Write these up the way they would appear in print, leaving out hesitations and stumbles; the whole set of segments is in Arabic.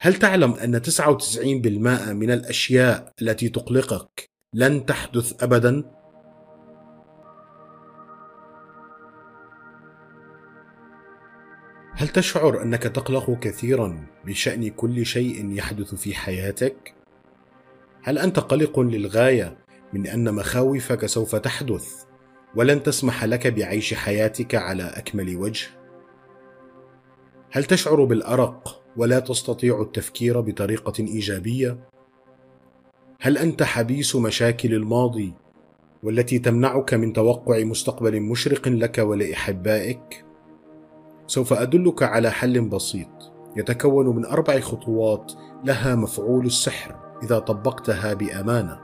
هل تعلم أن 99% من الأشياء التي تقلقك لن تحدث أبداً؟ هل تشعر أنك تقلق كثيراً بشأن كل شيء يحدث في حياتك؟ هل أنت قلق للغاية من أن مخاوفك سوف تحدث ولن تسمح لك بعيش حياتك على أكمل وجه؟ هل تشعر بالأرق ولا تستطيع التفكير بطريقة إيجابية؟ هل أنت حبيس مشاكل الماضي والتي تمنعك من توقع مستقبل مشرق لك ولأحبائك؟ سوف أدلك على حل بسيط يتكون من 4 خطوات لها مفعول السحر إذا طبقتها بأمانة.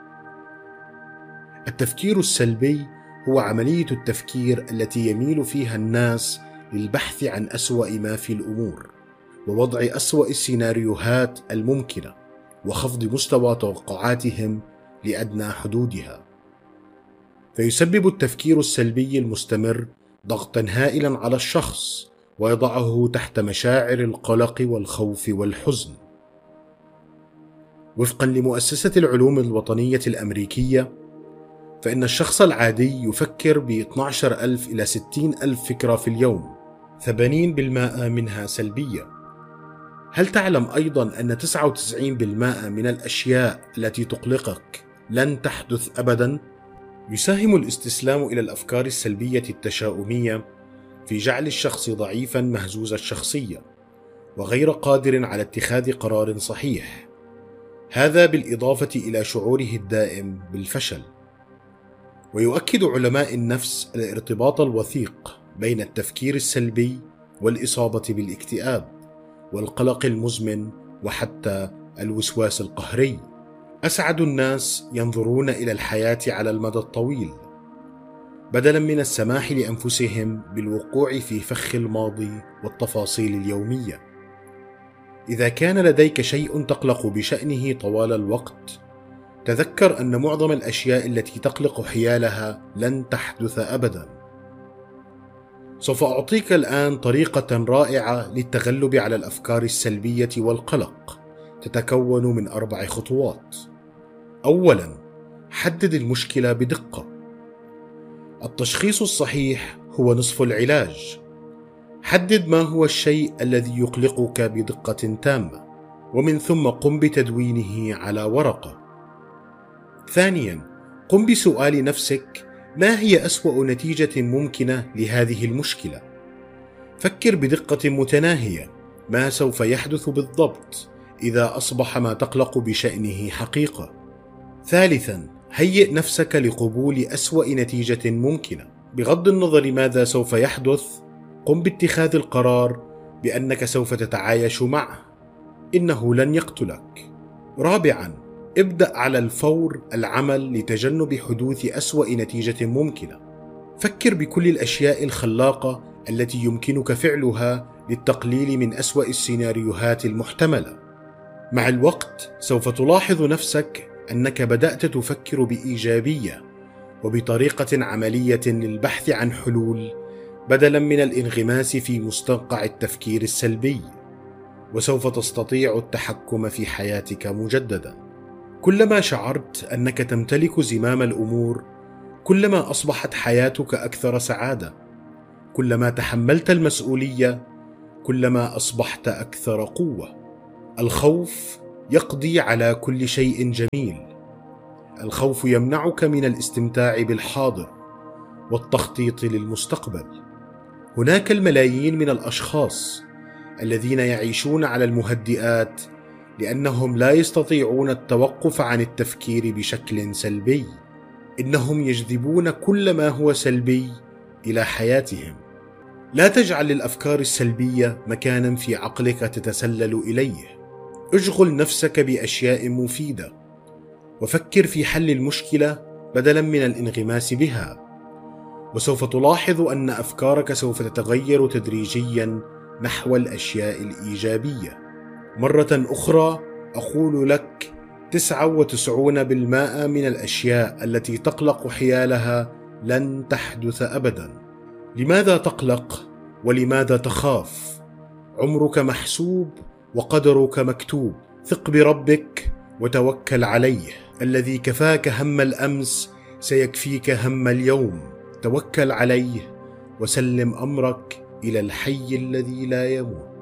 التفكير السلبي هو عملية التفكير التي يميل فيها الناس للبحث عن أسوأ ما في الأمور ووضع أسوأ السيناريوهات الممكنة وخفض مستوى توقعاتهم لأدنى حدودها. فيسبب التفكير السلبي المستمر ضغطا هائلا على الشخص ويضعه تحت مشاعر القلق والخوف والحزن. وفقا لمؤسسة العلوم الوطنية الأمريكية، فإن الشخص العادي يفكر ب 12,000 إلى 60,000 فكرة في اليوم، 80% منها سلبية. هل تعلم أيضا أن 99% من الأشياء التي تقلقك لن تحدث أبدا؟ يساهم الاستسلام إلى الأفكار السلبية التشاؤمية في جعل الشخص ضعيفا مهزوز الشخصية وغير قادر على اتخاذ قرار صحيح، هذا بالإضافة إلى شعوره الدائم بالفشل. ويؤكد علماء النفس الارتباط الوثيق بين التفكير السلبي والإصابة بالاكتئاب والقلق المزمن وحتى الوسواس القهري. أسعد الناس ينظرون إلى الحياة على المدى الطويل بدلاً من السماح لأنفسهم بالوقوع في فخ الماضي والتفاصيل اليومية. إذا كان لديك شيء تقلق بشأنه طوال الوقت، تذكر أن معظم الأشياء التي تقلق حيالها لن تحدث أبداً. سوف أعطيك الآن طريقة رائعة للتغلب على الأفكار السلبية والقلق، تتكون من 4 خطوات. أولاً، حدد المشكلة بدقة. التشخيص الصحيح هو نصف العلاج. حدد ما هو الشيء الذي يقلقك بدقة تامة، ومن ثم قم بتدوينه على ورقة. ثانياً، قم بسؤال نفسك: ما هي أسوأ نتيجة ممكنة لهذه المشكلة؟ فكر بدقة متناهية ما سوف يحدث بالضبط إذا أصبح ما تقلق بشأنه حقيقة. ثالثاً، هيئ نفسك لقبول أسوأ نتيجة ممكنة. بغض النظر ماذا سوف يحدث، قم باتخاذ القرار بأنك سوف تتعايش معه، إنه لن يقتلك. رابعاً، ابدأ على الفور العمل لتجنب حدوث أسوأ نتيجة ممكنة. فكر بكل الأشياء الخلاقة التي يمكنك فعلها للتقليل من أسوأ السيناريوهات المحتملة. مع الوقت سوف تلاحظ نفسك أنك بدأت تفكر بإيجابية وبطريقة عملية للبحث عن حلول بدلاً من الانغماس في مستنقع التفكير السلبي، وسوف تستطيع التحكم في حياتك مجدداً. كلما شعرت أنك تمتلك زمام الأمور، كلما أصبحت حياتك أكثر سعادة. كلما تحملت المسؤولية، كلما أصبحت أكثر قوة. الخوف يقضي على كل شيء جميل. الخوف يمنعك من الاستمتاع بالحاضر والتخطيط للمستقبل. هناك الملايين من الأشخاص الذين يعيشون على المهدئات لأنهم لا يستطيعون التوقف عن التفكير بشكل سلبي. إنهم يجذبون كل ما هو سلبي إلى حياتهم. لا تجعل للأفكار السلبية مكانا في عقلك تتسلل إليه. اشغل نفسك بأشياء مفيدة، وفكر في حل المشكلة بدلاً من الانغماس بها، وسوف تلاحظ أن أفكارك سوف تتغير تدريجياً نحو الأشياء الإيجابية. مرة أخرى أقول لك: 99% من الأشياء التي تقلق حيالها لن تحدث أبداً. لماذا تقلق؟ ولماذا تخاف؟ عمرك محسوب، وقدرك مكتوب. ثق بربك وتوكل عليه، الذي كفاك هم الأمس سيكفيك هم اليوم. توكل عليه وسلم أمرك إلى الحي الذي لا يموت.